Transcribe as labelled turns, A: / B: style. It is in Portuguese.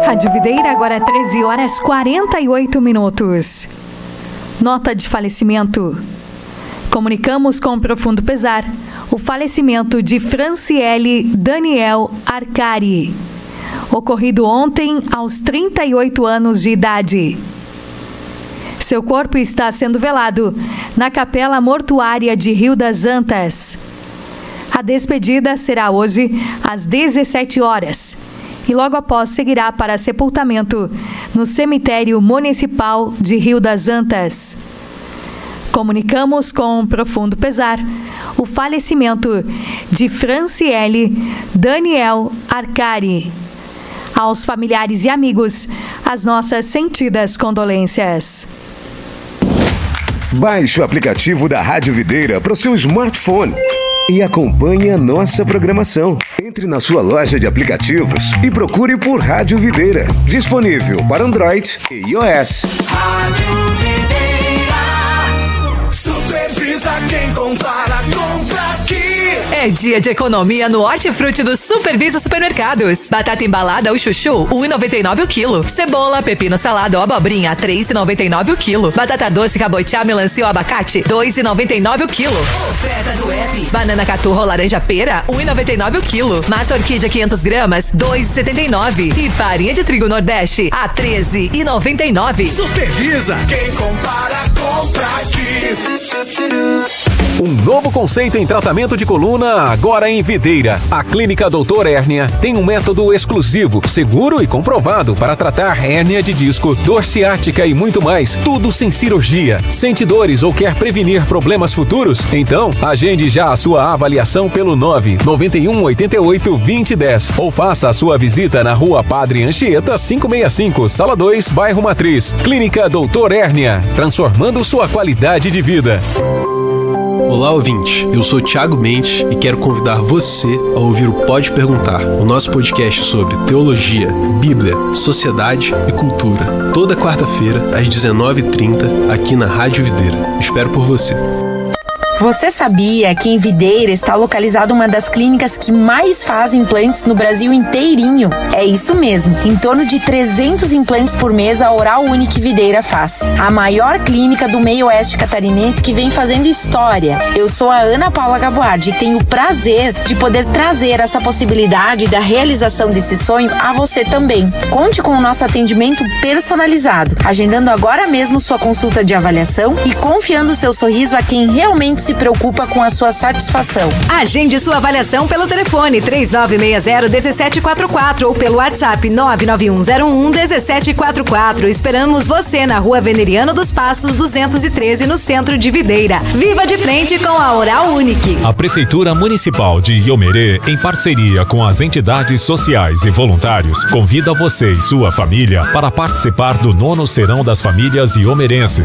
A: Rádio Videira, agora 13 horas 48 minutos. Nota de falecimento. Comunicamos com profundo pesar o falecimento de Franciele Daniel Arcari, ocorrido ontem aos 38 anos de idade. Seu corpo está sendo velado na Capela Mortuária de Rio das Antas. A despedida será hoje às 17 horas e logo após seguirá para sepultamento no Cemitério Municipal de Rio das Antas. Comunicamos com profundo pesar o falecimento de Franciele Daniel Arcari. Aos familiares e amigos, as nossas sentidas condolências.
B: Baixe o aplicativo da Rádio Videira para o seu smartphone e acompanhe a nossa programação. Entre na sua loja de aplicativos e procure por Rádio Videira. Disponível para Android e iOS.
C: Rádio Videira. Supervisa quem compara, compra aqui.
D: É dia de economia no Hortifruti do Supervisa Supermercados. Batata embalada ou chuchu, R$1,99 o quilo. Cebola, pepino salada ou abobrinha, R$3,99 o quilo. Batata doce, cabotiá, melancia ou abacate, R$2,99 o quilo. Oferta do app. Banana caturra ou laranja pera, R$1,99 o quilo. Massa orquídea 500 gramas, R$2,79. E farinha de trigo Nordeste, a R$13,99.
C: Supervisa quem compara, compra aqui.
E: Um novo conceito em tratamento de coluna agora em Videira. A Clínica Doutor Hérnia tem um método exclusivo, seguro e comprovado para tratar hérnia de disco, dor ciática e muito mais. Tudo sem cirurgia. Sente dores ou quer prevenir problemas futuros? Então, agende já a sua avaliação pelo 991 88 2010 ou faça a sua visita na Rua Padre Anchieta 565, Sala 2, Bairro Matriz. Clínica Doutor Hérnia, transformando sua qualidade de vida.
F: Olá, ouvinte. Eu sou Thiago Mendes e quero convidar você a ouvir o Pode Perguntar, o nosso podcast sobre teologia, Bíblia, sociedade e cultura. Toda quarta-feira, às 19h30, aqui na Rádio Videira. Espero por você.
G: Você sabia que em Videira está localizada uma das clínicas que mais fazem implantes no Brasil inteirinho? É isso mesmo, em torno de 300 implantes por mês a Oral Unique Videira faz. A maior clínica do meio oeste catarinense que vem fazendo história. Eu sou a Ana Paula Gaboardi e tenho o prazer de poder trazer essa possibilidade da realização desse sonho a você também. Conte com o nosso atendimento personalizado, agendando agora mesmo sua consulta de avaliação e confiando seu sorriso a quem realmente se preocupa com a sua satisfação.
H: Agende sua avaliação pelo telefone 3960-1744 ou pelo WhatsApp 99101-1744. Esperamos você na Rua Veneriano dos Passos 213, no centro de Videira. Viva de frente com a Oral Unique.
I: A Prefeitura Municipal de Iomerê, em parceria com as entidades sociais e voluntários, convida você e sua família para participar do 9º Serão das Famílias iomerenses,